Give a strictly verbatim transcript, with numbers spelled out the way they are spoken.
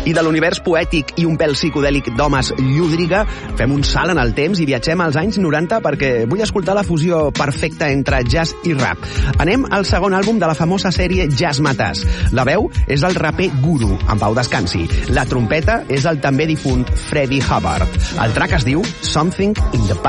I de l'univers poètic i un pèl psicodèlic d'homes llúdriga, fem un salt en el temps i viatgem als anys noranta perquè vull escoltar la fusió perfecta entre jazz i rap. Anem al segon àlbum de la famosa sèrie Jazz Matas. La veu és del raper Guru, en pau descansi. La trompeta és el també difunt Freddie Hubbard. El track es diu Something in the Past.